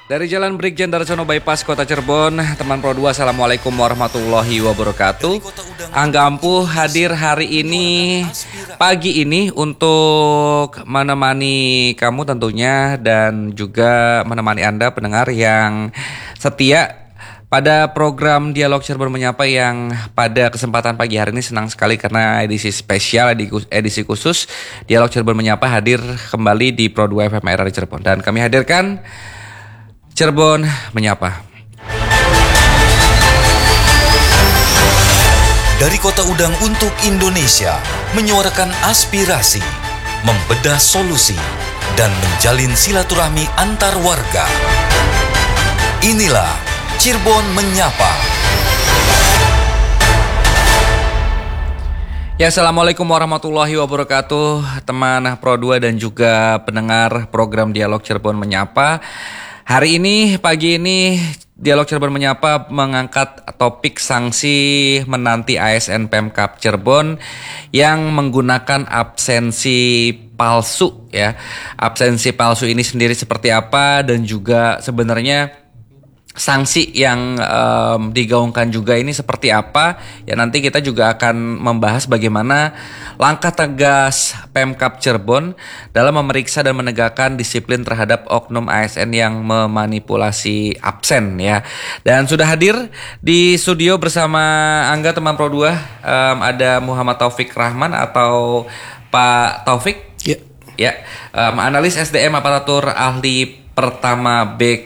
Dari Jalan Brigjen Darsono Bypass Kota Cirebon, teman Pro 2, Assalamualaikum warahmatullahi wabarakatuh. Angga Ampuh hadir hari ini, pagi ini untuk menemani kamu tentunya dan juga menemani Anda pendengar yang setia pada program Dialog Cirebon Menyapa yang pada kesempatan pagi hari ini senang sekali karena edisi spesial, edisi khusus Dialog Cirebon Menyapa hadir kembali di Pro 2 FM RRI Cirebon. Dan kami hadirkan Cirebon Menyapa. Dari Kota Udang untuk Indonesia, menyuarakan aspirasi, membedah solusi, dan menjalin silaturahmi antar warga. Inilah Cirebon Menyapa. Ya, Assalamualaikum warahmatullahi wabarakatuh, teman Pro 2 dan juga pendengar program Dialog Cirebon Menyapa. Hari ini, pagi ini, Dialog Cirebon Menyapa mengangkat topik sanksi menanti ASN Pemkab Cirebon yang menggunakan absensi palsu ya. Absensi palsu ini sendiri seperti apa dan juga sebenarnya sanksi yang digaungkan juga ini seperti apa. Ya, nanti kita juga akan membahas bagaimana langkah tegas Pemkab Cirebon dalam memeriksa dan menegakkan disiplin terhadap oknum ASN yang memanipulasi absen ya. Dan sudah hadir di studio bersama Angga teman Pro 2, ada Muhammad Taufik Rahman atau Pak Taufik. Ya, analis SDM aparatur ahli pertama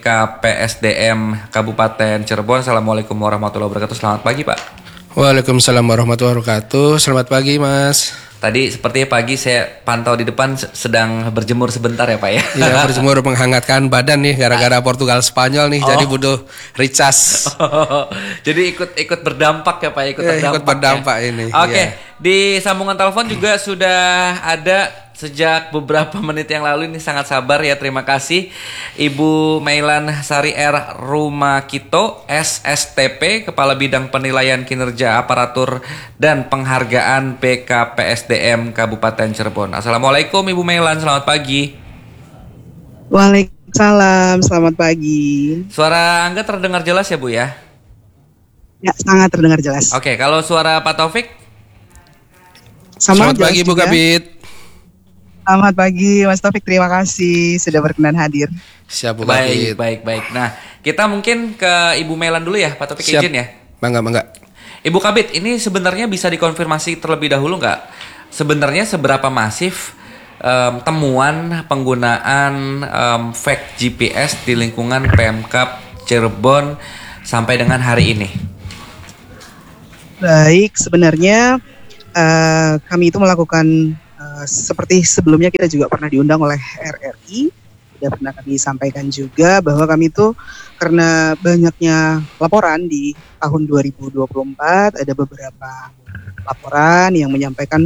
BKPSDM Kabupaten Cirebon. Assalamualaikum warahmatullahi wabarakatuh. Selamat pagi, Pak. Waalaikumsalam warahmatullahi wabarakatuh. Selamat pagi, Mas. Tadi sepertinya pagi saya pantau di depan sedang berjemur sebentar ya, Pak ya. Iya, berjemur menghangatkan badan nih gara-gara Portugal Spanyol nih. Jadi butuh recharge. Jadi ikut berdampak ya, Pak. Ikut berdampak ya. Ini. Oke. Di sambungan telepon juga sudah ada sejak beberapa menit yang lalu, ini sangat sabar ya, terima kasih Ibu Mailan Sari R. Rumakito, SSTP, Kepala Bidang Penilaian Kinerja Aparatur dan Penghargaan BKPSDM Kabupaten Cirebon. Assalamualaikum Ibu Mailan, selamat pagi. Waalaikumsalam, selamat pagi. Suara Angga terdengar jelas ya Bu ya? Ya, sangat terdengar jelas. Oke, kalau suara Pak Taufik? Selamat pagi Bu Kabit. Selamat pagi Mas Taufik, terima kasih sudah berkenan hadir. Siap Bu Kabit. Baik. Nah, kita mungkin ke Ibu Mailan dulu ya, Pak Taufik. Siap. Izin ya. Bangga. Ibu Kabit, ini sebenarnya bisa dikonfirmasi terlebih dahulu nggak? Sebenarnya seberapa masif temuan penggunaan fake GPS di lingkungan Pemkab Cirebon sampai dengan hari ini? Baik, sebenarnya kami itu melakukan seperti sebelumnya kita juga pernah diundang oleh RRI, sudah pernah kami sampaikan juga bahwa kami itu karena banyaknya laporan di tahun 2024, ada beberapa laporan yang menyampaikan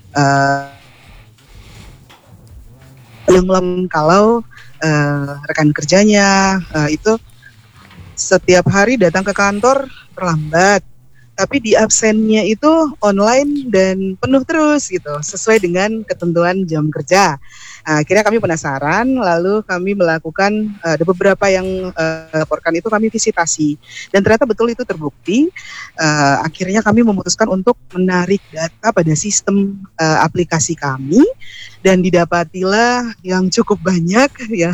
kalau rekan kerjanya itu setiap hari datang ke kantor terlambat, tapi di absennya itu online dan penuh terus gitu, sesuai dengan ketentuan jam kerja. Akhirnya kami penasaran, lalu kami melakukan ada beberapa yang laporkan itu kami visitasi, dan ternyata betul itu terbukti. Akhirnya kami memutuskan untuk menarik data pada sistem aplikasi kami, dan didapatilah yang cukup banyak ya,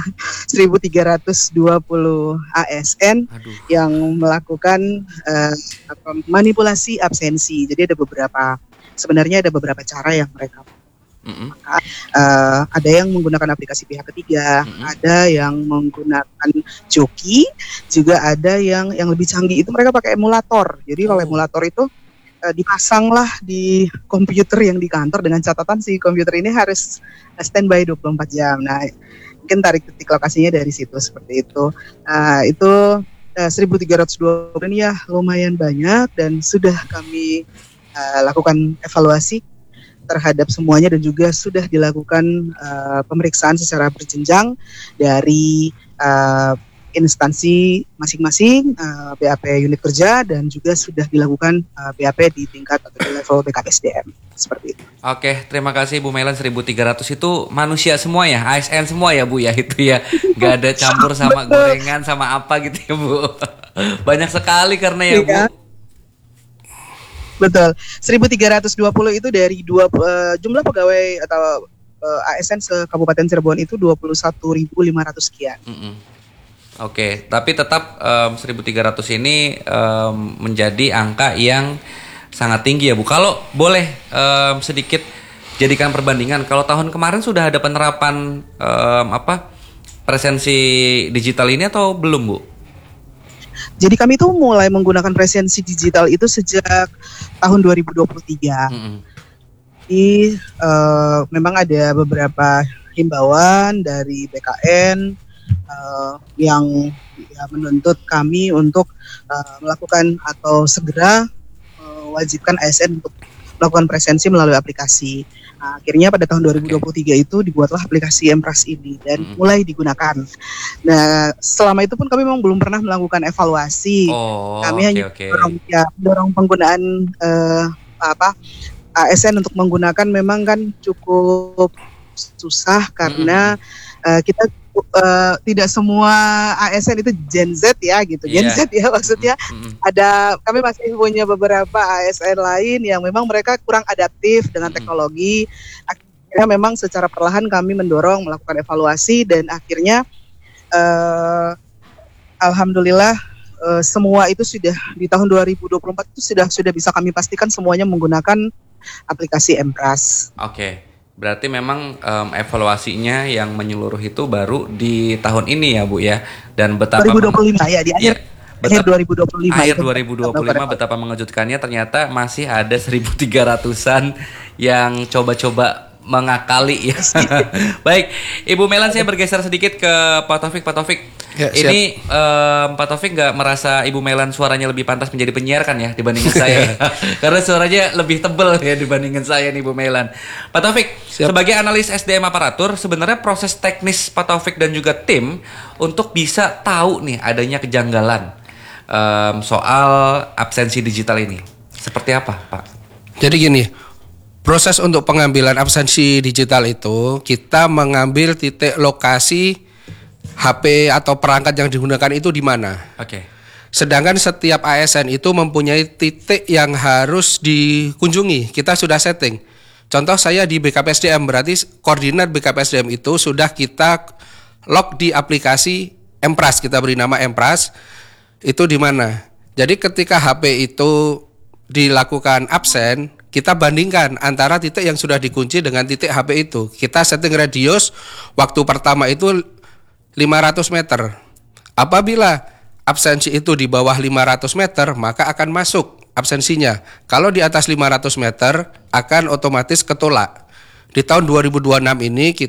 1.320 ASN yang melakukan manipulasi absensi. Jadi sebenarnya ada beberapa cara yang mereka ada yang menggunakan aplikasi pihak ketiga, ada yang menggunakan joki, juga ada yang lebih canggih itu mereka pakai emulator. Jadi kalau emulator itu dipasanglah di komputer yang di kantor dengan catatan si komputer ini harus standby 24 jam. Nah, mungkin tarik titik lokasinya dari situ seperti itu. Itu 1.320 ini ya lumayan banyak, dan sudah kami lakukan evaluasi terhadap semuanya, dan juga sudah dilakukan pemeriksaan secara berjenjang dari instansi masing-masing, BAP unit kerja, dan juga sudah dilakukan BAP di tingkat atau di level BKPSDM seperti itu. Oke, terima kasih Bu Melan. 1.300 itu manusia semua ya, ASN semua ya Bu ya, itu ya. Gak ada campur sama gorengan sama apa gitu ya Bu. Banyak sekali karena ya Bu. Betul. 1.320 itu dari jumlah pegawai atau ASN se-Kabupaten Cirebon itu 21.500 sekian. Oke, tapi tetap 1.300 ini menjadi angka yang sangat tinggi ya Bu. Kalau boleh sedikit jadikan perbandingan, kalau tahun kemarin sudah ada penerapan presensi digital ini atau belum Bu? Jadi kami tuh mulai menggunakan presensi digital itu sejak tahun 2023. Jadi memang ada beberapa himbauan dari BKN yang menuntut kami untuk melakukan atau segera mewajibkan ASN untuk melakukan presensi melalui aplikasi. Nah, akhirnya pada tahun 2023 itu dibuatlah aplikasi Empras ini dan mulai digunakan. Nah, selama itu pun kami memang belum pernah melakukan evaluasi. Kami hanya mendorong penggunaan ASN untuk menggunakan, memang kan cukup susah karena kita tidak semua ASN itu Gen Z ya gitu. Gen Z ya maksudnya kami masih punya beberapa ASN lain yang memang mereka kurang adaptif dengan teknologi. Akhirnya memang secara perlahan kami mendorong melakukan evaluasi dan akhirnya alhamdulillah semua itu sudah di tahun 2024 itu sudah bisa kami pastikan semuanya menggunakan aplikasi Empras. Oke, berarti memang evaluasinya yang menyeluruh itu baru di tahun ini ya Bu ya. Dan betapa 2025 ya, di akhir 2025. Akhir 2025 betapa mengejutkannya, ternyata masih ada 1.300-an yang coba-coba mengakali ya. Baik, Ibu Melan, saya bergeser sedikit ke Pak Taufik. Pak Taufik, ya, ini Pak Taufik nggak merasa Ibu Melan suaranya lebih pantas menjadi penyiar kan ya dibandingin saya? Karena suaranya lebih tebel ya dibandingin saya nih, Ibu Melan. Pak Taufik, sebagai analis SDM aparatur, sebenarnya proses teknis Pak Taufik dan juga tim untuk bisa tahu nih adanya kejanggalan soal absensi digital ini seperti apa, Pak? Jadi gini, proses untuk pengambilan absensi digital itu kita mengambil titik lokasi HP atau perangkat yang digunakan itu di mana. Oke. Sedangkan setiap ASN itu mempunyai titik yang harus dikunjungi. Kita sudah setting. Contoh saya di BKPSDM, berarti koordinat BKPSDM itu sudah kita log di aplikasi Empras, kita beri nama Empras. Itu di mana? Jadi ketika HP itu dilakukan absen, kita bandingkan antara titik yang sudah dikunci dengan titik HP itu. Kita setting radius waktu pertama itu 500 meter. Apabila absensi itu di bawah 500 meter, maka akan masuk absensinya. Kalau di atas 500 meter, akan otomatis ketolak. Di tahun 2026 ini kita